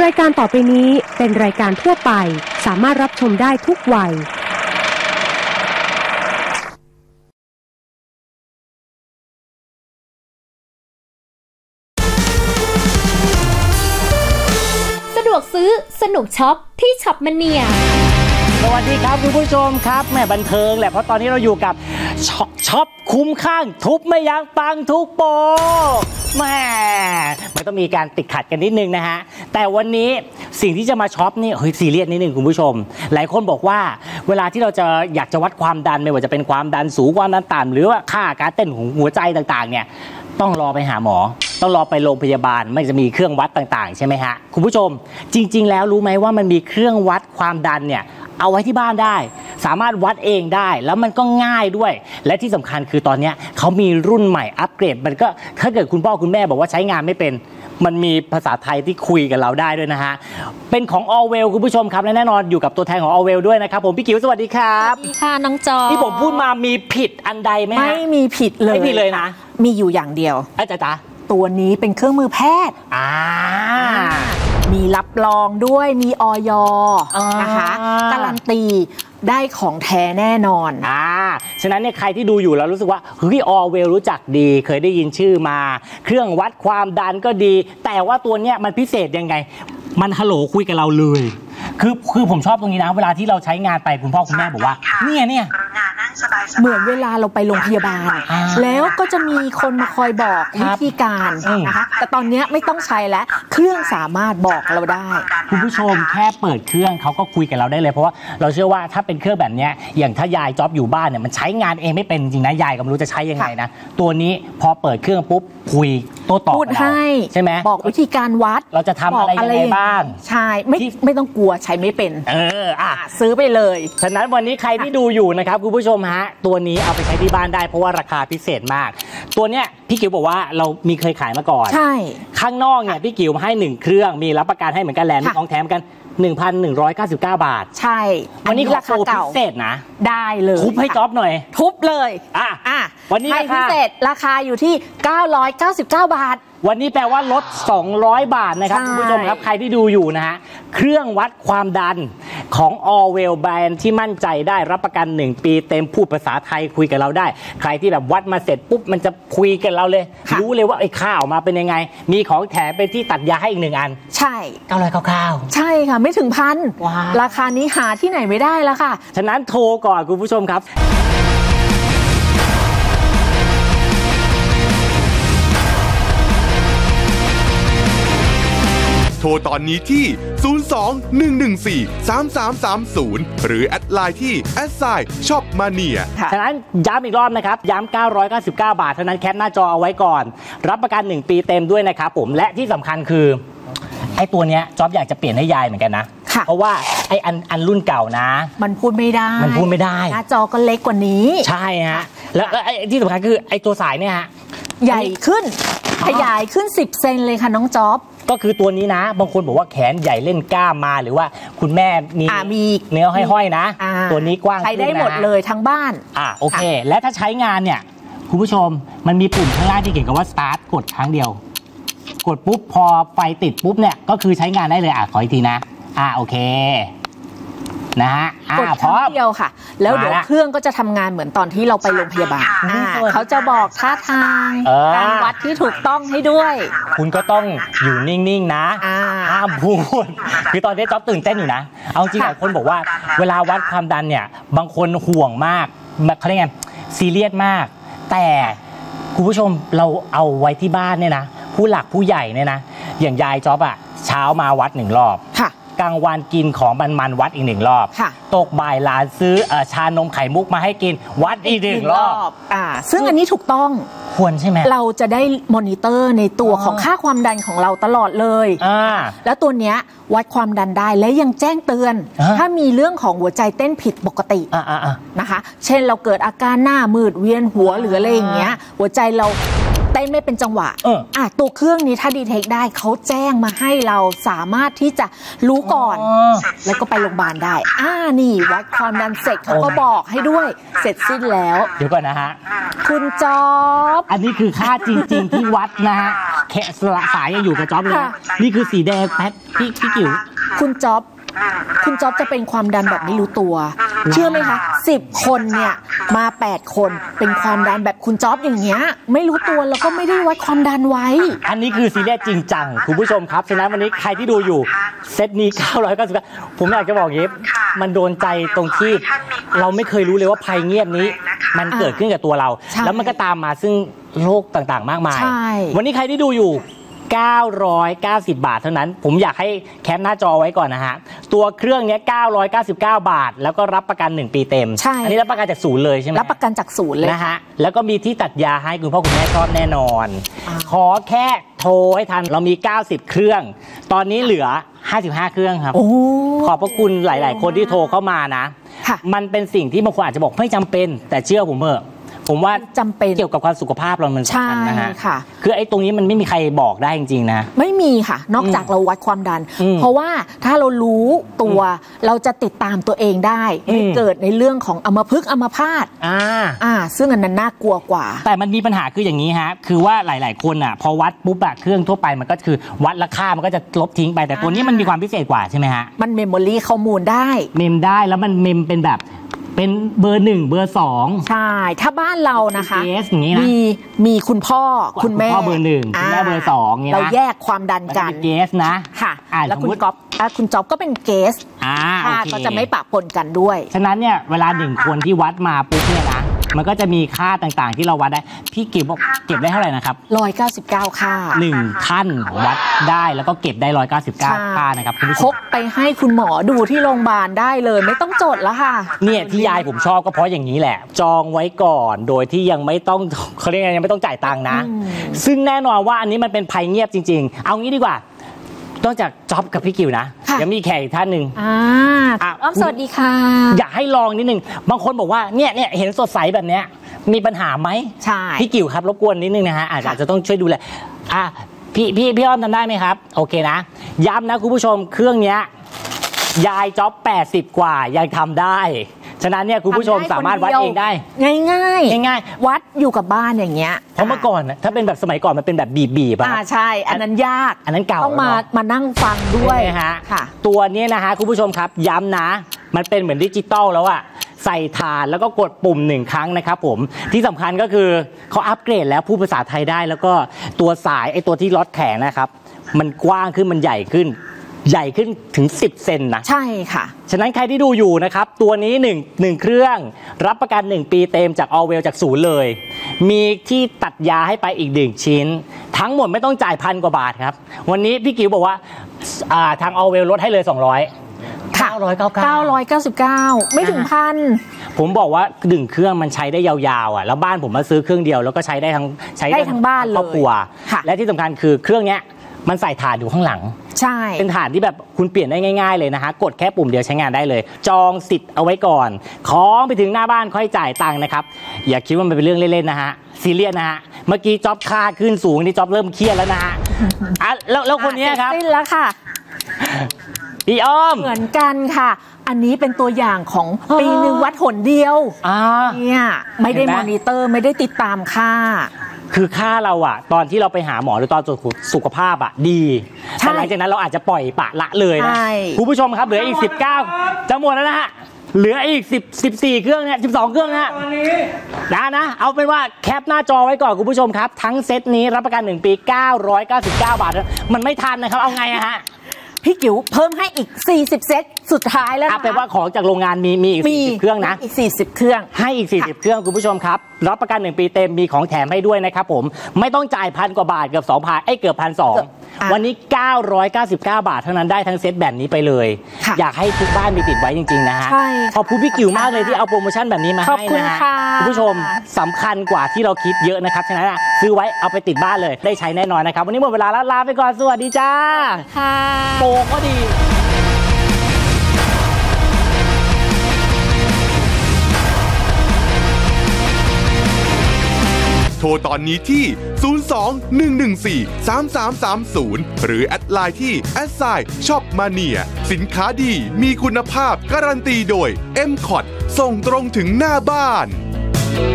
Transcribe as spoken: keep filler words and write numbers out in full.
ายการต่อไปนี้เป็นรายการทั่วไปสามารถรับชมได้ทุกวัยสะดวกซื้อสนุกช็อปที่ช็อปมเนียสวัสดีครับคุณผู้ชมครับแม่บันเทิงแหละเพราะตอนนี้เราอยู่กับช็อปช็อปคุ้มข้างทุบไม่ยั้งปังทุกโปรแม่มันต้องมีการติดขัดกันนิดนึงนะฮะแต่วันนี้สิ่งที่จะมาช็อปนี่เฮ้ยซีเรียสนิดนึงคุณผู้ชมหลายคนบอกว่าเวลาที่เราจะอยากจะวัดความดันไม่ว่าจะเป็นความดันสูงความดันต่ำหรือว่าค่าการเต้นของหัวใจต่างๆเนี่ยต้องรอไปหาหมอต้องรอไปโรงพยาบาลไม่จะมีเครื่องวัดต่างๆใช่ไหมฮะคุณผู้ชมจริงๆแล้วรู้ไหมว่ามันมีเครื่องวัดความดันเนี่ยเอาไว้ที่บ้านได้สามารถวัดเองได้แล้วมันก็ง่ายด้วยและที่สำคัญคือตอนนี้เขามีรุ่นใหม่อัปเกรดมันก็ถ้าเกิดคุณพ่อคุณแม่บอกว่าใช้งานไม่เป็นมันมีภาษาไทยที่คุยกับเราได้ด้วยนะฮะเป็นของ Allwell คุณผู้ชมครับและแน่นอนอยู่กับตัวแทนของ Allwell ด้วยนะครับผมพี่กิ๋วสวัสดีครับสวัสดีค่ะน้องจอที่ผมพูดมามีผิดอันใดไหมฮะไม่มีผิดเลยไม่ผิดเลยนะมีอยู่อย่างเดียวอาจารย์จ๊ะตัวนี้เป็นเครื่องมือแพทย์อ่ามีรับรองด้วยมีอย.นะคะการันตีได้ของแท้แน่นอนอ่าฉะนั้นเนี่ยใครที่ดูอยู่แล้วรู้สึกว่าเฮ้ยAllwellรู้จักดีเคยได้ยินชื่อมาเครื่องวัดความดันก็ดีแต่ว่าตัวเนี้ยมันพิเศษยังไงมันฮัลโหลคุยกับเราเลยคือคือผมชอบตรงนี้นะเวลาที่เราใช้งานไปคุณพ่อคุณแม่บอกว่าเนี่ยเนี่ยเหมือนเวลาเราไปโรงพยาบาลแล้วก็จะมีคนมาคอยบอกวิธีการนะคะแต่ตอนนี้ไม่ต้องใช้แล้วเครื่องสามารถบอกเราได้คุณผู้ชมแค่เปิดเครื่องเขาก็คุยกับเราได้เลยเพราะว่าเราเชื่อว่าถ้าเป็นเครื่องแบบนี้อย่างถ้ายายจ๊อบอยู่บ้านเนี่ยมันใช้งานเองไม่เป็นจริงนะยายก็ไม่รู้จะใช้ยังไงนะตัวนี้พอเปิดเครื่องปุ๊บคุยโต้ตอบพูดให้ใช่ไหมบอกวิธีการวัดเราจะทำอะไรยังไงบ้างใช่ไม่ไม่ต้องกลัวใช้ไม่เป็นเอออ่ะซื้อไปเลยฉะนั้นวันนี้ใครที่ดูอยู่นะครับคุณผู้ชมฮะตัวนี้เอาไปใช้ที่บ้านได้เพราะว่าราคาพิเศษมากตัวเนี้ยพี่กิ๋วบอกว่าเรามีเคยขายมาก่อนใช่ข้างนอกเนี่ยพี่กิ๋วให้หนึ่งเครื่องมีรับประกันให้เหมือนกันแหละมีของแถมกัน หนึ่งพันหนึ่งร้อยเก้าสิบเก้า บาทใช่วันนี้ราคาพิเศษนะได้เลยทุบให้จ๊อบหน่อยทุบเลยอ่ะอ่ะวันนี้พิเศษราคาอยู่ที่เก้าร้อยเก้าสิบเก้าบาทวันนี้แปลว่าลดสองร้อยบาทนะครับคุณผู้ชมครับใครที่ดูอยู่นะฮะเครื่องวัดความดันของ Allwell แบรนด์ที่มั่นใจได้รับประกันหนึ่งปีเต็มพูดภาษาไทยคุยกับเราได้ใครที่แบบวัดมาเสร็จปุ๊บมันจะคุยกับเราเลยรู้เลยว่าไอ้ข้าวมาเป็นยังไงมีของแถมเป็นที่ตัดยาให้อีกหนึ่งอันใช่เก้าร้อยเก้าสิบเก้าใช่ค่ะไม่ถึงพันราคานี้หาที่ไหนไม่ได้แล้วค่ะฉะนั้นโทรก่อนคุณผู้ชมครับโทรตอนนี้ที่ ศูนย์ สอง หนึ่ง หนึ่ง สี่ สาม สาม สาม ศูนย์ หรือแอดไลน์ที่ แอท ไซน์ ช็อปมาเนียฉะนั้นย้ำอีกรอบนะครับย้ำเก้าร้อยเก้าสิบเก้า บาทเท่านั้นแคปหน้าจอเอาไว้ก่อนรับประกันหนึ่งปีเต็มด้วยนะครับผมและที่สำคัญคือไอ้ตัวเนี้ยจ๊อบอยากจะเปลี่ยนให้ยายเหมือนกันนะเพราะว่าไอ้อันอันรุ่นเก่านะมันพูดไม่ได้มันพูดไม่ได้หน้าจอก็เล็กกว่านี้ใช่ฮะแล้วไอ้ที่สำคัญคือไอ้ตัวสายเนี่ยฮะใหญ่ขึ้นขยายขึ้นสิบเซนเลยค่ะน้องจ๊อบก็คือตัวนี้นะบางคนบอกว่าแขนใหญ่เล่นกล้ามมาหรือว่าคุณแม่มีเนื้อห้อยๆนะตัวนี้กว้างใช้ได้หมดเลยทั้งบ้านอ่าโอเคและถ้าใช้งานเนี่ยคุณผู้ชมมันมีปุ่มข้างล่างที่เขียนกับว่า start กดครั้งเดียวกดปุ๊บพอไฟติดปุ๊บเนี่ยก็คือใช้งานได้เลยอ่ะขออีกทีนะอ่าโอเคนะฮะกดครั้งเดียวค่ะแล้วเดี๋ยวเครื่องก็จะทำงานเหมือนตอนที่เราไปโรงพยาบาลเขาจะบอกท่าทางการวัดที่ถูกต้องให้ด้วยคุณก็ต้องอยู่นิ่งๆนะห้ามพูดคือตอนนี้จ๊อบตื่นเต้นอยู่นะเอาจริงหลายคนบอกว่าเวลาวัดความดันเนี่ยบางคนห่วงมากเขาเรียกไงซีเรียสมากแต่คุณผู้ชมเราเอาไว้ที่บ้านเนี่ยนะผู้หลักผู้ใหญ่เนี่ยนะอย่างยายจ๊อบอะเช้ามาวัดหนึ่งรอบกลางวันกินของมันๆวัดอีกหนึ่งรอบตกบ่ายหลานซื้อชานมไข่มุกมาให้กินวัดอีกหนึ่งรอบอ่าซึ่งอันนี้ถูกต้องควรใช่ไหมเราจะได้มอนิเตอร์ในตัวของค่าความดันของเราตลอดเลยอ่าแล้วตัวเนี้ยวัดความดันได้และยังแจ้งเตือนถ้ามีเรื่องของหัวใจเต้นผิดปกตินะคะเช่นเราเกิดอาการหน้ามืดเวียนหัวหรืออะไรอย่างเงี้ยหัวใจเราเต้นไม่เป็นจังหวะเอออ่ะตัวเครื่องนี้ถ้าดีเทคได้เขาแจ้งมาให้เราสามารถที่จะรู้ก่อนแล้วก็ไปโรงพยาบาลได้อ่านี่วัดความดันเสร็จเขาก็บอกให้ด้วยเสร็จสิ้นแล้วเดี๋ยวก่อนนะฮะคุณจ๊อบอันนี้คือค่าจริงๆที่วัดนะฮะแค่สายยังอยู่กับจ๊อบเลยนี่คือสีแดงแพทพี่พี่กิ๋วคุณจ๊อบคุณจ๊อบจะเป็นความดันแบบไม่รู้ตัวเชื่อไหมคะสิบคนเนี่ยมาแปดคนเป็นความดันแบบคุณจ๊อบอย่างเงี้ยไม่รู้ตัวแล้วก็ไม่ได้วัดความดันไว้อันนี้คือซีเรียสจริงจังคุณผู้ชมครับฉะนั้นวันนี้ใครที่ดูอยู่เซตนี้เก้าร้อยเก้าสิบผมอยากจะบอกอย่างนี้มันโดนใจตรงที่เราไม่เคยรู้เลยว่าภัยเงียบนี้มันเกิดขึ้นกับตัวเราแล้วมันก็ตามมาซึ่งโรคต่างๆมากมายวันนี้ใครที่ดูอยู่เก้าร้อยเก้าสิบบาทเท่านั้นผมอยากให้แคปหน้าจอไว้ก่อนนะฮะตัวเครื่องนี้เก้าร้อยเก้าสิบเก้าบาทแล้วก็รับประกันหนึ่งปีเต็มอันนี้รับประกันจากศูนย์เลยใช่ไหมรับประกันจากศูนย์เลยนะฮะแล้วก็มีที่ตัดยาให้คุณพ่อคุณแม่ชอบแน่นอนขอแค่โทรให้ทันเรามีเก้าสิบเครื่องตอนนี้เหลือห้าสิบห้าเครื่องครับขอบพระคุณหลายๆคนที่โทรเข้ามานะมันเป็นสิ่งที่บางคนอาจจะบอกไม่จำเป็นแต่เชื่อผมเถอะผมว่าจำเป็นเกี่ยวกับความสุขภาพเรามันสำคัญนะฮะคือไอ้ตรงนี้มันไม่มีใครบอกได้จริงๆนะไม่มีค่ะนอกจากเราวัดความดันเพราะว่าถ้าเรารู้ตัวเราจะติดตามตัวเองได้ไม่เกิดในเรื่องของอัมพฤกษ์อัมพาตอ่าอ่าซึ่งอันนั้นน่ากลัวกว่าแต่มันมีปัญหาคืออย่างนี้ฮะคือว่าหลายๆคนอ่ะพอวัดปุ๊บอะเครื่องทั่วไปมันก็คือวัดราคามันก็จะลบทิ้งไปแต่ตัวนี้มันมีความพิเศษกว่าใช่ไหมฮะมันเมมโมรีข้อมูลได้เมมได้แล้วมันเมมเป็นแบบเป็นเบอร์หนึ่งเบอร์สองใช่ถ้าบ้านเรานะคะมีมีคุณพ่อคุณแม่พ่อเบอร์หนึ่งคุณแม่เบอร์สองเราแยกความดันกันเกสนะค่ะแล้วคุณก๊อฟคุณจ๊อบก็เป็นเกสก็จะไม่ปะปนกันด้วยฉะนั้นเนี่ยเวลาหนึ่งคนที่วัดมาปุ๊บเนี่ยนะมันก็จะมีค่าต่างๆที่เราวัดได้พี่เก็บเก็บได้เท่าไหร่นะครับร้อยเก้าสิบเก้าค่าหนึ่งท่านวัดได้แล้วก็เก็บได้ร้อยเก้าสิบเก้าค่านะครับคุณผู้ชมพกไปให้คุณหมอดูที่โรงพยาบาลได้เลยไม่ต้องจดแล้วค่ะเนี่ยที่ยายผมชอบก็เพราะอย่างนี้แหละจองไว้ก่อนโดยที่ยังไม่ต้องเขาเรียกยังไม่ต้องจ่ายตังค์นะซึ่งแน่นอนว่าอันนี้มันเป็นภัยเงียบจริงๆเอางี้ดีกว่านอกจากจ๊อบกับพี่กิ๋วนะยังมีแขกอีกท่านหนึ่งอ่าอ้อมสวัสดีค่ะอยากให้ลองนิดนึงบางคนบอกว่าเนี่ยเนี่ยเห็นสดใสแบบเนี้ยมีปัญหาไหมใช่พี่กิ๋วครับรบกวนนิดนึงนะฮะอาจจะต้องช่วยดูแลอ่ะพี่พี่พี่อ้อมทำได้ไหมครับโอเคนะย้ำนะคุณผู้ชมเครื่องเนี้ยยายจ๊อบแปดสิบกว่ายังทำได้ฉะนั้นเนี่ยคุณผู้ชมสามารถวัดเองได้ง่ายง่ายง่ายวัดอยู่กับบ้านอย่างเงี้ยเพราะเมื่อก่อนถ้าเป็นแบบสมัยก่อนมันเป็นแบบบีบบีบอ่าใช่อันนั้นยากอันนั้นเก่าต้องมามานั่งฟังด้วยนะฮะตัวนี้นะฮะคุณผู้ชมครับย้ำนะมันเป็นเหมือนดิจิตอลแล้วอะใส่ฐานแล้วก็กดปุ่มหนึ่งครั้งนะครับผมที่สำคัญก็คือเขาอัปเกรดแล้วพูดภาษาไทยได้แล้วก็ตัวสายไอตัวที่ล็อตแขนนะครับมันกว้างขึ้นมันใหญ่ขึ้นใหญ่ขึ้นถึงสิบเซนนะใช่ค่ะฉะนั้นใครที่ดูอยู่นะครับตัวนี้หนึ่ง หนึ่งเครื่องรับประกันหนึ่งปีเต็มจาก Allwell จากศูนย์เลยมีที่ตัดยาให้ไปอีกหนึ่งชิ้นทั้งหมดไม่ต้องจ่ายพันกว่าบาทครับวันนี้พี่กิ๋วบอกว่าทาง Allwell ลดให้เลยสองร้อยเก้าร้อยเก้าสิบเก้าเก้าร้อยเก้าสิบเก้าไม่ถึงพันผมบอกว่าหนึ่งเครื่องมันใช้ได้ยาวๆอ่ะแล้วบ้านผมมาซื้อเครื่องเดียวแล้วก็ใช้ได้ทั้งใช้ได้ทั้งบ้านเลยครอบครัวและที่สำคัญคือเครื่องเนี้ยมันใส่ถ่านอยู่ข้างหลังใช่เป็นถ่านที่แบบคุณเปลี่ยนได้ง่ายๆเลยนะฮะกดแค่ปุ่มเดียวใช้งานได้เลยจองสิทธิ์เอาไว้ก่อนของไปถึงหน้าบ้านค่อยจ่ายตังค์นะครับอย่าคิดว่ามันเป็นเรื่องเล่นๆนะฮะซีเรียสนะฮะเมื่อกี้จ๊อบค่าขึ้นสูงนี่จ๊อบเริ่มเครียดแล้วนะฮะอ่ะแล้วแล้วคนนี้ครับสิ้นแล้วค่ะพี่อ้อมเหมือนกันค่ะอันนี้เป็นตัวอย่างของปีหนึ่งวัดหนเดียวเนี่ยไม่ได้มอนิเตอร์ไม่ได้ติดตามค่าคือค่าเราอะตอนที่เราไปหาหมอหรือตอนตรวจสุขภาพอะดีแต่หลังจากนั้นเราอาจจะปล่อยปะละเลยนะคุณผู้ชมครับเหลืออีกสิบเก้าจะหมดแล้วนะฮะเหลืออีกสิบ สิบสี่เครื่องเนี่ยสิบสองเครื่องนะนะนะเอาเป็นว่าแคปหน้าจอไว้ก่อนคุณผู้ชมครับทั้งเซตนี้รับประกันหนึ่งปีเก้าร้อยเก้าสิบเก้าบาทมันไม่ทันนะครับเอาไงอะฮะพี่กิ๋วเพิ่มให้อีกสี่สิบเซตสุดท้ายแล้วนะแปลว่าของจากโรงงานมีมีอีกสี่สิบเครื่องนะอีกสี่สิบเครื่องให้อีกสี่สิบเครื่องคุณผู้ชมครับรับประกันหนึ่งปีเต็มมีของแถมให้ด้วยนะครับผมไม่ต้องจ่ายพันกว่าบาทเกือบสองพันไอ้เกือบพันสองวันนี้เก้าร้อยเก้าสิบเก้าบาทเท่านั้นได้ทั้งเซตแบบนี้ไปเลยอยากให้ทุกบ้านมีติดไว้จริงๆนะฮะขอบคุณพี่กิ๋วมากเลยที่เอาโปรโมชั่นแบบนี้มาให้นะฮะคุณผู้ชมสำคัญกว่าที่เราคิดเยอะนะครับฉะนั้นซื้อไว้เอาไปติดบ้านเลยได้ใช้แน่นอนนะครับวันนี้หมดเวลาแล้วลาไปก่อนสวัสดีจ้าโปรก็ดีโทรตอนนี้ที่ ศูนย์ สอง หนึ่ง หนึ่ง สี่ สาม สาม สาม ศูนย์ หรือแอดไลน์ที่ แอท ไซน์ ช็อปมาเนีย สินค้าดีมีคุณภาพการันตีโดย เอ็ม คอท ส่งตรงถึงหน้าบ้าน